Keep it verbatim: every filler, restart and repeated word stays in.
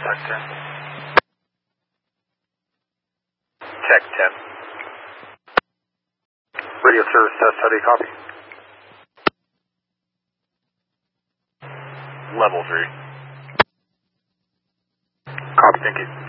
Check ten. Check ten. Radio service test, how do you copy? Level three. Copy, thank you.